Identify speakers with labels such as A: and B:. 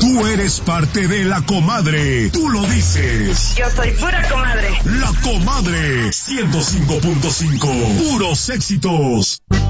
A: Tú eres parte de La Comadre. Tú lo dices.
B: Yo soy pura comadre.
A: La Comadre 105.5. Puros éxitos.